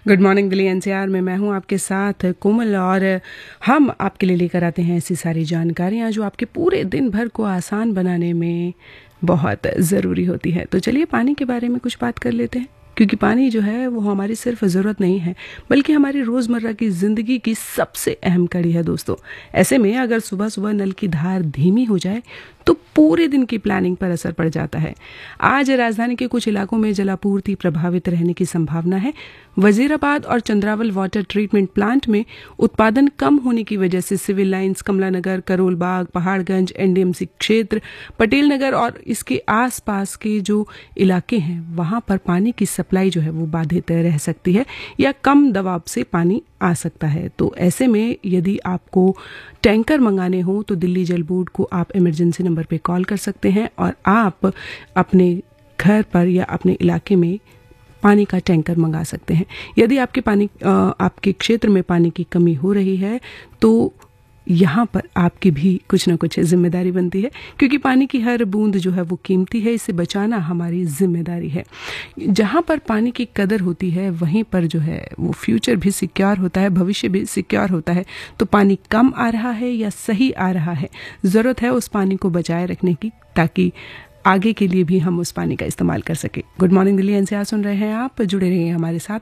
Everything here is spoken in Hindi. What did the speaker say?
गुड मॉर्निंग दिल्ली एनसीआर में मैं हूं आपके साथ कोमल, और हम आपके लिए लेकर आते हैं ऐसी सारी जानकारियां जो आपके पूरे दिन भर को आसान बनाने में बहुत ज़रूरी होती है। तो चलिए पानी के बारे में कुछ बात कर लेते हैं, क्योंकि पानी जो है वो हमारी सिर्फ ज़रूरत नहीं है बल्कि हमारी रोज़मर्रा की ज़िंदगी की सबसे अहम कड़ी है दोस्तों। ऐसे में अगर सुबह सुबह नल की धार धीमी हो जाए तो पूरे दिन की प्लानिंग पर असर पड़ जाता है। आज राजधानी के कुछ इलाकों में जलापूर्ति प्रभावित रहने की संभावना है। वजीराबाद और चंद्रावल वाटर ट्रीटमेंट प्लांट में उत्पादन कम होने की वजह से सिविल लाइंस, कमला नगर, करोल बाग, पहाड़गंज, एनडीएमसी क्षेत्र, पटेल नगर और इसके आसपास के जो इलाके हैं वहां पर पानी की सप्लाई जो है वो बाधित रह सकती है या कम दबाव से पानी आ सकता है। तो ऐसे में यदि आपको टैंकर मंगाने हो तो दिल्ली जल बोर्ड को आप इमरजेंसी नंबर पे कॉल कर सकते हैं और आप अपने घर पर या अपने इलाके में पानी का टैंकर मंगा सकते हैं। यदि आपके क्षेत्र में पानी की कमी हो रही है तो यहाँ पर आपकी भी कुछ ना कुछ जिम्मेदारी बनती है, क्योंकि पानी की हर बूंद जो है वो कीमती है, इसे बचाना हमारी जिम्मेदारी है। जहाँ पर पानी की कदर होती है वहीं पर जो है वो फ्यूचर भी सिक्योर होता है, भविष्य भी सिक्योर होता है। तो पानी कम आ रहा है या सही आ रहा है, ज़रूरत है उस पानी को बचाए रखने की, ताकि आगे के लिए भी हम उस पानी का इस्तेमाल कर सके। गुड मॉर्निंग दिल्ली एनसीआर सुन रहे हैं आप, जुड़े रहिए हमारे साथ।